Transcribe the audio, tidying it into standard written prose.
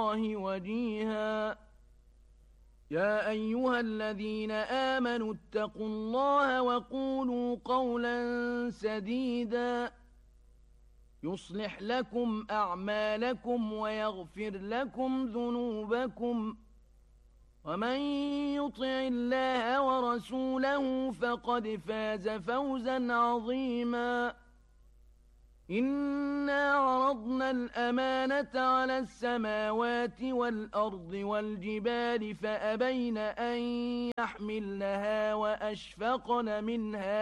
الله وجيها. يا أيها الذين آمنوا اتقوا الله وقولوا قولا سديدا يصلح لكم أعمالكم ويغفر لكم ذنوبكم، ومن يطع الله ورسوله فقد فاز فوزا عظيما. إنا عرضنا الأمانة على السماوات والأرض والجبال فأبين أن يحملنها وأشفقن منها